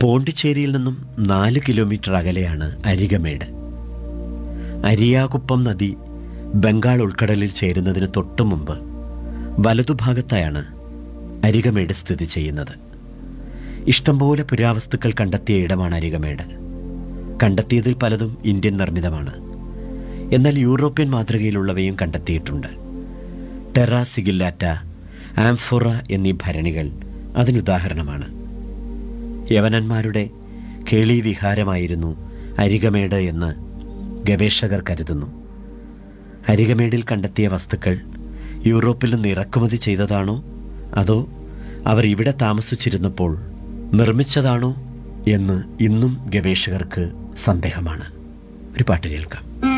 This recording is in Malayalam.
പോണ്ടിച്ചേരിയിൽ നിന്നും 4 കിലോമീറ്റർ അകലെയാണ് അരികമേട്. അരിയാകുപ്പം നദി ബംഗാൾ ഉൾക്കടലിൽ ചേരുന്നതിന് തൊട്ടു മുമ്പ് വലതുഭാഗത്തായാണ് അരികമേട് സ്ഥിതി ചെയ്യുന്നത്. ഇഷ്ടംപോലെ പുരാവസ്തുക്കൾ കണ്ടെത്തിയ ഇടമാണ് അരികമേട്. കണ്ടെത്തിയതിൽ പലതും ഇന്ത്യൻ നിർമ്മിതമാണ്. എന്നാൽ യൂറോപ്യൻ മാതൃകയിലുള്ളവയും കണ്ടെത്തിയിട്ടുണ്ട്. ടെറ സിഗില്ലാറ്റ, ആംഫോറ എന്നീ ഭരണികൾ അതിനുദാഹരണമാണ്. യവനന്മാരുടെ കേളീവിഹാരമായിരുന്നു അരികമേട് എന്ന് ഗവേഷകർ കരുതുന്നു. അരികമേടിൽ കണ്ടെത്തിയ വസ്തുക്കൾ യൂറോപ്പിൽ നിന്ന് ഇറക്കുമതി ചെയ്തതാണോ അതോ അവർ ഇവിടെ താമസിച്ചിരുന്നപ്പോൾ നിർമ്മിച്ചതാണോ എന്ന് ഇന്നും ഗവേഷകർക്ക് സന്ദേഹമാണ്. ഒരു പാട്ട് കേൾക്കാം.